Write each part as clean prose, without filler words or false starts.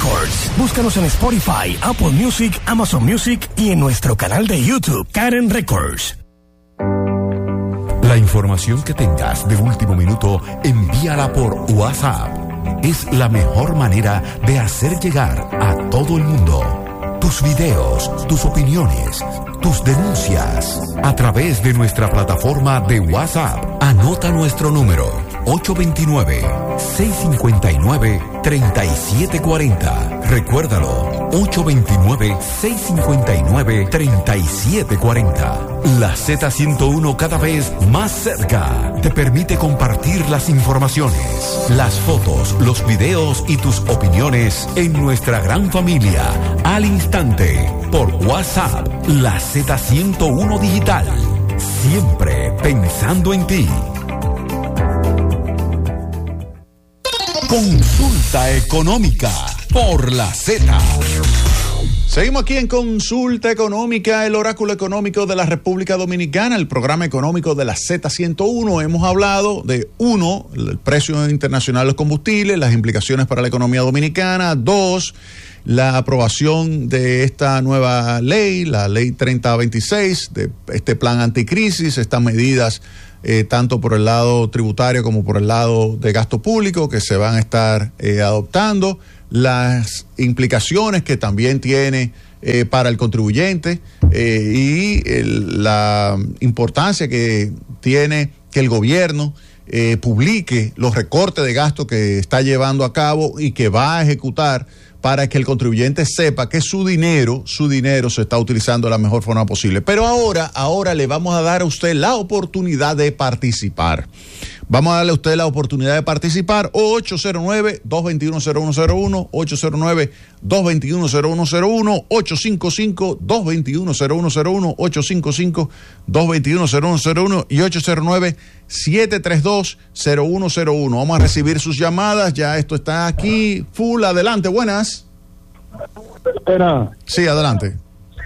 Records. Búscanos en Spotify, Apple Music, Amazon Music y en nuestro canal de YouTube, Karen Records. La información que tengas de último minuto, envíala por WhatsApp. Es la mejor manera de hacer llegar a todo el mundo tus videos, tus opiniones, tus denuncias a través de nuestra plataforma de WhatsApp. Anota nuestro número 829-659-3740. Recuérdalo, 829-659-3740. La Z101, cada vez más cerca, te permite compartir las informaciones, las fotos, los videos y tus opiniones en nuestra gran familia al instante por WhatsApp. La Z101 Digital, siempre pensando en ti. Consulta económica por la Z. Seguimos aquí en Consulta Económica, el oráculo económico de la República Dominicana, el programa económico de la Z101. Hemos hablado de, 1, el precio internacional de los combustibles, las implicaciones para la economía dominicana. 2, la aprobación de esta nueva ley, la ley 3026, de este plan anticrisis, estas medidas tanto por el lado tributario como por el lado de gasto público que se van a estar adoptando, las implicaciones que también tiene para el contribuyente y la importancia que tiene que el gobierno publique los recortes de gasto que está llevando a cabo y que va a ejecutar para que el contribuyente sepa que su dinero se está utilizando de la mejor forma posible. Pero ahora le vamos a dar a usted la oportunidad de participar. Vamos a darle a usted la oportunidad de participar. 809-221-0101, 809-221-0101, 855-221-0101, 855-221-0101 y 809-732-0101. Vamos a recibir sus llamadas. Ya esto está aquí full. Adelante, buenas. Sí, adelante.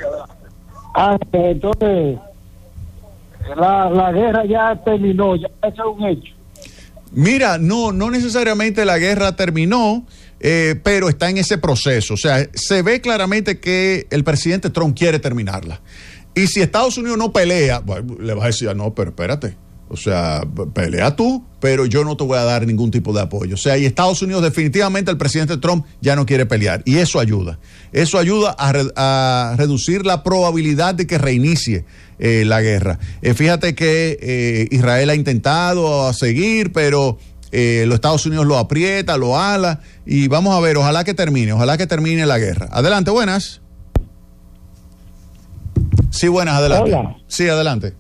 Entonces, la guerra ya terminó, ya es un hecho. Mira, no necesariamente la guerra terminó, pero está en ese proceso. O sea, se ve claramente que el presidente Trump quiere terminarla. Y si Estados Unidos no pelea, bueno, le vas a decir, no, pero espérate. O sea, pelea tú, pero yo no te voy a dar ningún tipo de apoyo. O sea, y Estados Unidos definitivamente, el presidente Trump ya no quiere pelear. Y eso ayuda. Eso ayuda a reducir la probabilidad de que reinicie la guerra. Fíjate que Israel ha intentado seguir, pero los Estados Unidos lo aprieta, lo ala. Y vamos a ver, ojalá que termine la guerra. Adelante, buenas. Sí, buenas, adelante. Hola. Sí, adelante.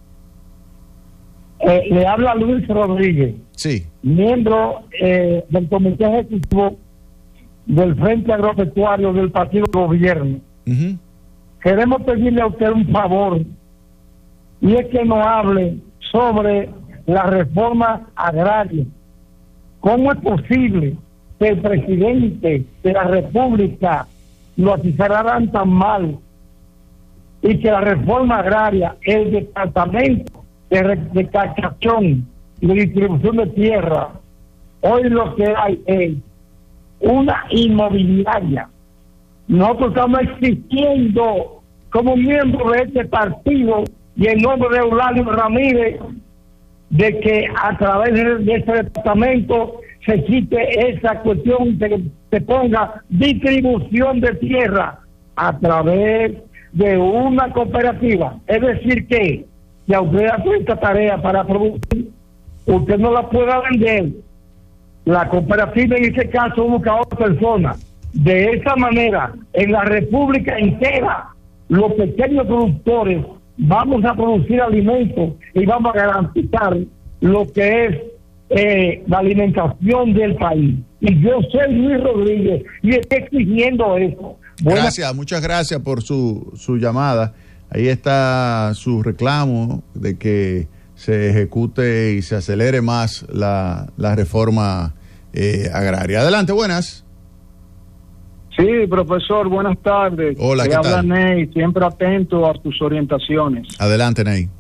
Le habla Luis Rodríguez, sí, miembro del Comité Ejecutivo del Frente Agropecuario del Partido Gobierno. Uh-huh. Queremos pedirle a usted un favor, y es que nos hable sobre la reforma agraria. ¿Cómo es posible que el presidente de la República lo asesoraran tan mal y que la reforma agraria, el departamento de captación y de distribución de tierra, hoy lo que hay es una inmobiliaria? Nosotros estamos exigiendo como miembro de este partido y en nombre de Eulalio Ramírez de que a través de ese departamento se quite esa cuestión de que se ponga distribución de tierra a través de una cooperativa. Es decir que si a usted hace esta tarea para producir, usted no la pueda vender. La cooperativa en ese caso busca a otra persona. De esa manera, en la República entera, los pequeños productores vamos a producir alimentos y vamos a garantizar lo que es la alimentación del país. Y yo soy Luis Rodríguez y estoy exigiendo eso. Gracias, muchas gracias por su llamada. Ahí está su reclamo de que se ejecute y se acelere más la reforma agraria. Adelante, buenas. Sí, profesor, buenas tardes. Hola, ¿qué tal? Habla Ney, siempre atento a tus orientaciones. Adelante, Ney.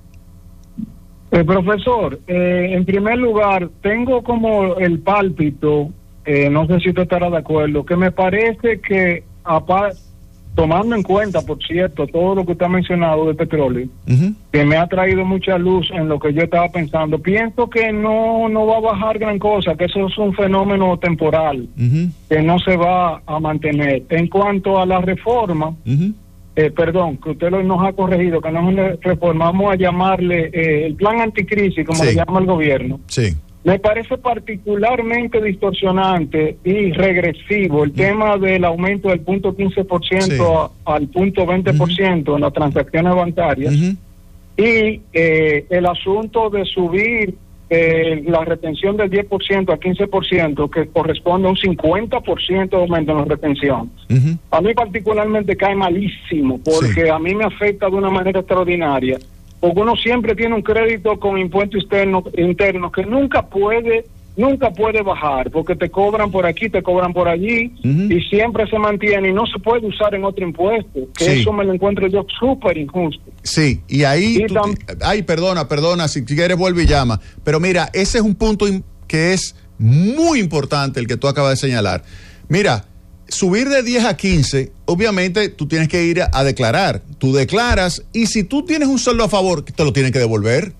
Profesor, en primer lugar, tengo como el pálpito no sé si usted estará de acuerdo, que me parece que, tomando en cuenta, por cierto, todo lo que usted ha mencionado del petróleo, que me ha traído mucha luz en lo que yo estaba pensando, pienso que no va a bajar gran cosa, que eso es un fenómeno temporal, que no se va a mantener. En cuanto a la reforma, perdón, que usted nos ha corregido, que no es una reforma, vamos a llamarle el plan anticrisis, como le llama el gobierno. Sí. Me parece particularmente distorsionante y regresivo el tema del aumento del 0.15% al 0.20% en las transacciones bancarias y el asunto de subir la retención del 10% a 15%, que corresponde a un 50% de aumento en la retención. A mí particularmente cae malísimo, porque a mí me afecta de una manera extraordinaria, porque uno siempre tiene un crédito con impuestos internos que nunca puede bajar, porque te cobran por aquí, te cobran por allí, y siempre se mantiene y no se puede usar en otro impuesto, que eso me lo encuentro yo súper injusto. Sí, y ahí, perdona, si quieres vuelve y llama, pero mira, ese es un punto que es muy importante, el que tú acabas de señalar. Mira, subir de 10 a 15, obviamente tú tienes que ir a declarar. Tú declaras y si tú tienes un saldo a favor, te lo tienen que devolver.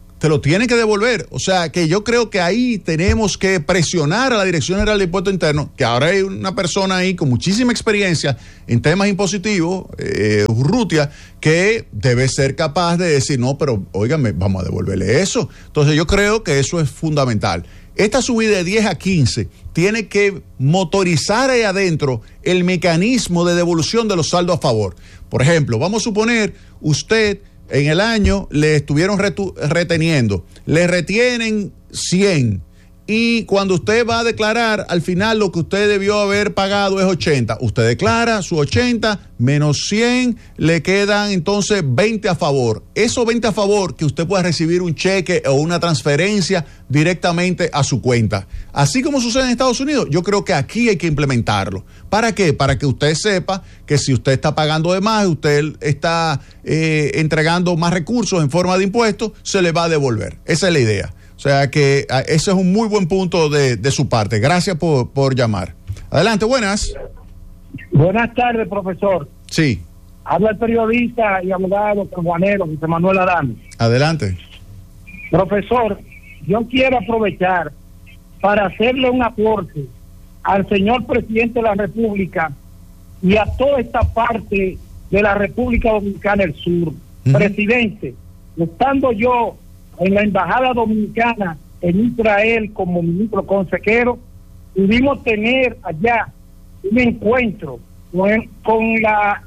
O sea, que yo creo que ahí tenemos que presionar a la Dirección General de Impuestos Internos, que ahora hay una persona ahí con muchísima experiencia en temas impositivos, Urrutia, que debe ser capaz de decir, no, pero óigame, vamos a devolverle eso. Entonces yo creo que eso es fundamental. Esta subida de 10 a 15 tiene que motorizar ahí adentro el mecanismo de devolución de los saldos a favor. Por ejemplo, vamos a suponer, usted en el año le estuvieron reteniendo, le retienen 100 y cuando usted va a declarar, al final lo que usted debió haber pagado es 80. Usted declara su 80 menos 100, le quedan entonces 20 a favor. Esos 20 a favor que usted pueda recibir un cheque o una transferencia directamente a su cuenta. Así como sucede en Estados Unidos, yo creo que aquí hay que implementarlo. ¿Para qué? Para que usted sepa que si usted está pagando de más, usted está entregando más recursos en forma de impuestos, se le va a devolver. Esa es la idea. O sea que ese es un muy buen punto de su parte. Gracias por llamar. Adelante, buenas. Buenas tardes, profesor. Sí. Habla el periodista y abogado sanjuanero, José Manuel Adame. Adelante. Profesor, yo quiero aprovechar para hacerle un aporte al señor presidente de la República y a toda esta parte de la República Dominicana del Sur. Presidente, estando yo en la Embajada Dominicana en Israel como ministro consejero, pudimos tener allá un encuentro con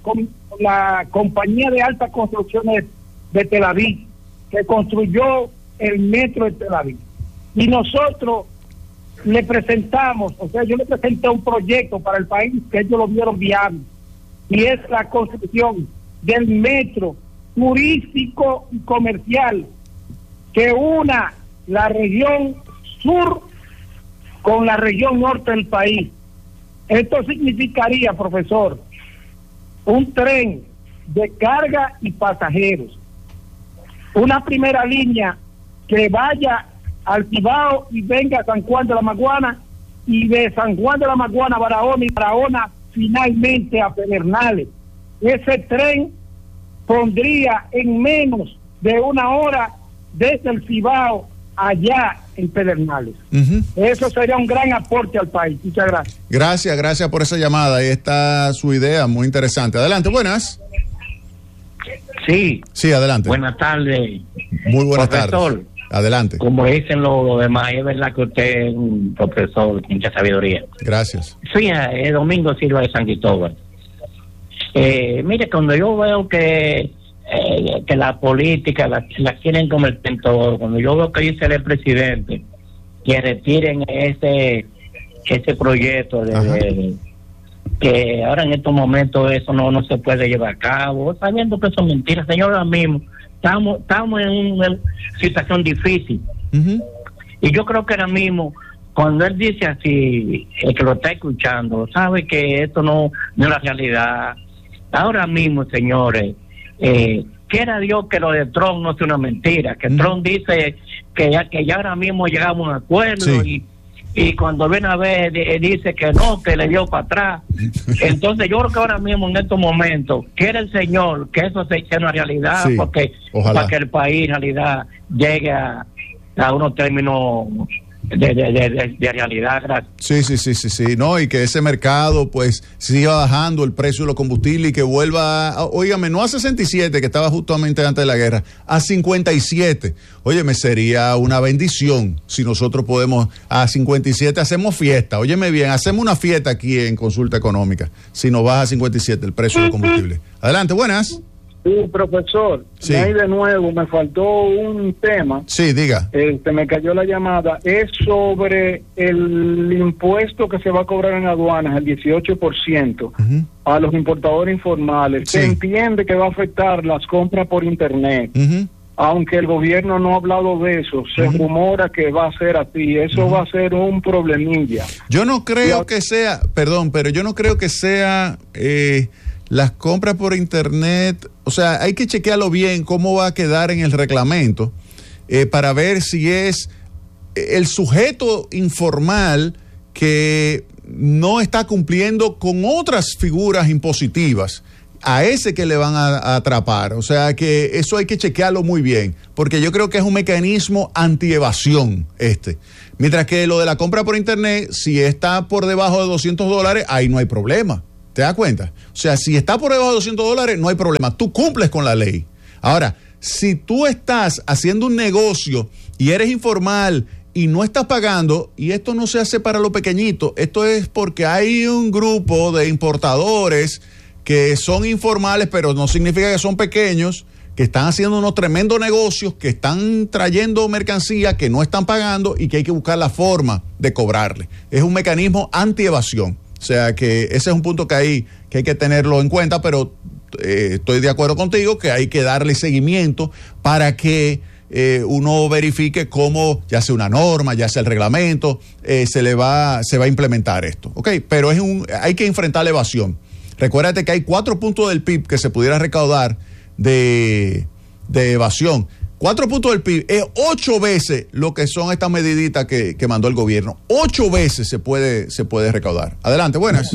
la compañía de altas construcciones de Tel Aviv, que construyó el metro de Tel Aviv. Y nosotros le presentamos, yo le presenté un proyecto para el país que ellos lo vieron viable, y es la construcción del metro turístico y comercial que una la región sur con la región norte del país. Esto significaría, profesor, un tren de carga y pasajeros, una primera línea que vaya al Cibao y venga a San Juan de la Maguana, y de San Juan de la Maguana a Barahona, y Barahona finalmente a Pedernales. Ese tren pondría en menos de una hora desde el Cibao allá en Pedernales. Eso sería un gran aporte al país. Muchas gracias. Gracias por esa llamada. Ahí está su idea, muy interesante. Adelante, buenas. Sí, adelante. Buenas tardes. Muy buenas profesor, tardes. Adelante. Como dicen los demás, es verdad que usted es un profesor con mucha sabiduría. Gracias. Sí, Domingo Silva de San Cristóbal. Mire, cuando yo veo que la política la quieren convertir en todo, cuando yo veo que dice el presidente que retiren ese proyecto que ahora en estos momentos eso no se puede llevar a cabo, sabiendo que son mentiras, señor, ahora mismo estamos en una situación difícil. Y yo creo que ahora mismo, cuando él dice así, el que lo está escuchando sabe que esto no es la realidad. Ahora mismo, señores, quiera Dios que lo de Trump no sea una mentira, que Trump dice que ya ahora mismo llegamos a un acuerdo, y cuando viene a ver dice que no, que le dio para atrás. Entonces yo creo que ahora mismo en estos momentos quiere el Señor que eso se eche una realidad, Sí, porque ojalá. para que el país en realidad llegue a unos términos de realidad. Gracias. Sí, no, y que ese mercado pues siga bajando el precio de los combustibles y que vuelva, óigame, no a 67 que estaba justamente antes de la guerra, a 57. Óyeme, sería una bendición si nosotros podemos a 57 hacemos fiesta. Óyeme bien, hacemos una fiesta aquí en Consulta Económica si nos baja a 57 el precio del combustible. Adelante, buenas. Sí, profesor, Sí. ahí de nuevo me faltó un tema. Sí, diga. Me cayó la llamada. Es sobre el impuesto que se va a cobrar en aduanas, el 18%, Ujú. a los importadores informales. Sí. Se entiende que va a afectar las compras por Internet. Ujú. Aunque el gobierno no ha hablado de eso, se rumora que va a ser así. Eso va a ser un problemilla. Yo no creo que sea, perdón, pero yo no creo que sea las compras por internet. O sea, hay que chequearlo bien cómo va a quedar en el reglamento para ver si es el sujeto informal que no está cumpliendo con otras figuras impositivas. A ese que le van a atrapar. O sea que eso hay que chequearlo muy bien, porque yo creo que es un mecanismo antievasión Mientras que lo de la compra por internet, si está por debajo de $200, ahí no hay problema. ¿Te das cuenta? O sea, si está por debajo de $200, no hay problema. Tú cumples con la ley. Ahora, si tú estás haciendo un negocio y eres informal y no estás pagando, y esto no se hace para lo pequeñito, esto es porque hay un grupo de importadores que son informales, pero no significa que son pequeños, que están haciendo unos tremendos negocios, que están trayendo mercancía, que no están pagando y que hay que buscar la forma de cobrarle. Es un mecanismo anti-evasión. O sea que ese es un punto que hay que tenerlo en cuenta, pero estoy de acuerdo contigo que hay que darle seguimiento para que uno verifique cómo, ya sea una norma, ya sea el reglamento, se va a implementar esto. ¿Ok? Pero hay que enfrentar la evasión. Recuérdate que hay 4 puntos del PIB que se pudiera recaudar de evasión. 4 puntos del PIB es 8 veces lo que son estas mediditas que mandó el gobierno. 8 veces se puede recaudar. Adelante, buenas.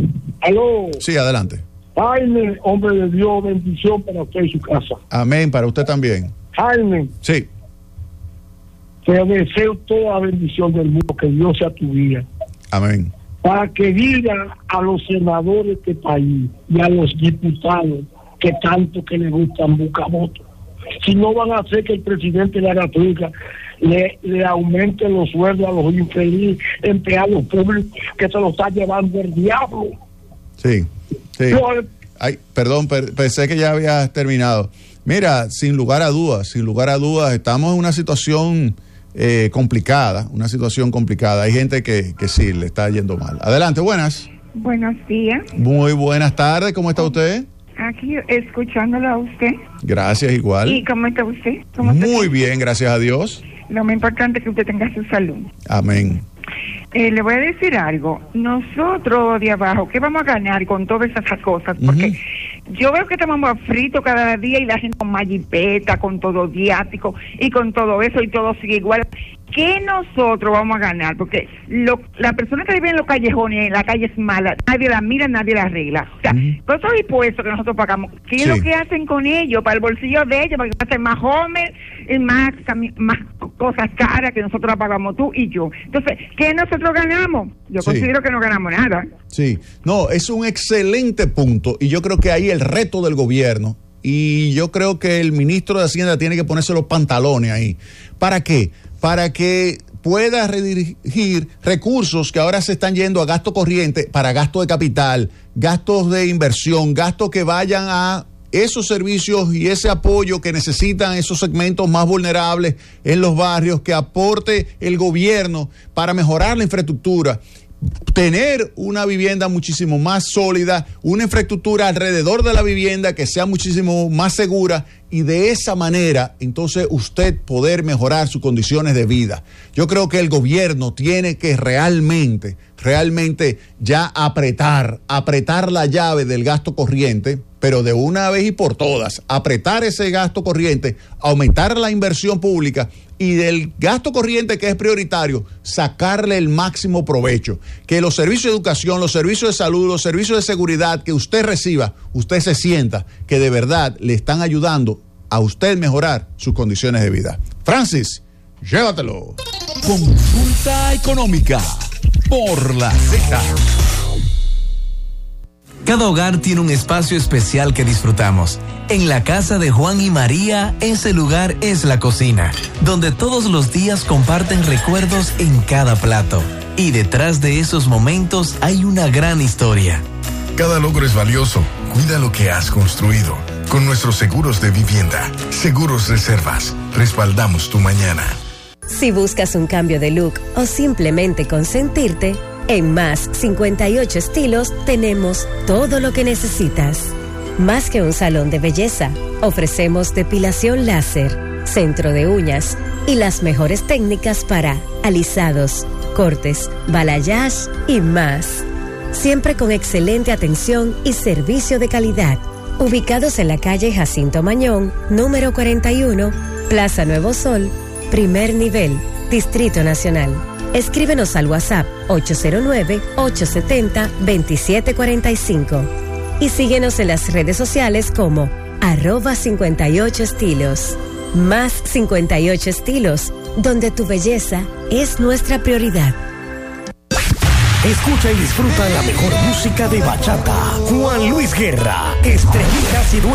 Aló, Sí, adelante. Jaime, hombre de Dios, bendición para usted y su casa. Amén, para usted también. Jaime, Sí, te deseo toda bendición del mundo, que Dios sea tu guía, amén. para que diga a los senadores de este país y a los diputados que tanto que le gustan buscar votos, si no van a hacer que el presidente de la República le aumente los sueldos a los infelices empleados públicos, que se lo está llevando el diablo. Sí. Yo, Ay, perdón, pensé que ya habías terminado. Mira, sin lugar a dudas, estamos en una situación complicada, Hay gente que sí le está yendo mal. Adelante, buenas. Buenos días. Muy buenas tardes, ¿cómo está usted? Aquí escuchándolo a usted. Gracias, igual. ¿Y cómo está usted? ¿Cómo está? Muy bien, gracias a Dios. Lo más importante es que usted tenga su salud. Amén. Le voy a decir algo. Nosotros de abajo, ¿qué vamos a ganar con todas esas cosas? Porque yo veo que estamos fritos cada día y la gente con jipeta, con todo viático y con todo eso y todo sigue igual. ¿Qué nosotros vamos a ganar? Porque la persona que vive en los callejones, en la calle es mala, nadie la mira, nadie la arregla. O sea, todos esos impuestos que nosotros pagamos, ¿qué es lo que hacen con ellos? Para el bolsillo de ellos, para que hacen más homes y más cosas caras que nosotros la pagamos tú y yo. Entonces, ¿qué nosotros ganamos? Yo considero que no ganamos nada. Sí, no, es un excelente punto y yo creo que ahí el reto del gobierno, y yo creo que el ministro de Hacienda tiene que ponerse los pantalones ahí. ¿Para qué? Para que pueda redirigir recursos que ahora se están yendo a gasto corriente para gasto de capital, gastos de inversión, gastos que vayan a esos servicios y ese apoyo que necesitan esos segmentos más vulnerables en los barrios, que aporte el gobierno para mejorar la infraestructura, tener una vivienda muchísimo más sólida, una infraestructura alrededor de la vivienda que sea muchísimo más segura, y de esa manera entonces usted poder mejorar sus condiciones de vida. Yo creo que el gobierno tiene que realmente ya apretar la llave del gasto corriente pero de una vez y por todas, apretar ese gasto corriente, aumentar la inversión pública y del gasto corriente que es prioritario, sacarle el máximo provecho. Que los servicios de educación, los servicios de salud, los servicios de seguridad que usted reciba, usted se sienta que de verdad le están ayudando a usted mejorar sus condiciones de vida. Francis, llévatelo. Consulta económica por la Z. Cada hogar tiene un espacio especial que disfrutamos. En la casa de Juan y María, ese lugar es la cocina, donde todos los días comparten recuerdos en cada plato. Y detrás de esos momentos hay una gran historia. Cada logro es valioso. Cuida lo que has construido. Con nuestros seguros de vivienda, Seguros Reservas, respaldamos tu mañana. Si buscas un cambio de look o simplemente consentirte, en Más 58 Estilos tenemos todo lo que necesitas. Más que un salón de belleza, ofrecemos depilación láser, centro de uñas y las mejores técnicas para alisados, cortes, balayage y más. Siempre con excelente atención y servicio de calidad. Ubicados en la calle Jacinto Mañón, número 41, Plaza Nuevo Sol, primer nivel, Distrito Nacional. Escríbenos al WhatsApp 809-870-2745 y síguenos en las redes sociales como @58estilos. Más 58 Estilos, donde tu belleza es nuestra prioridad. Escucha y disfruta la mejor música de bachata. Juan Luis Guerra, Estrellitas y Dueños.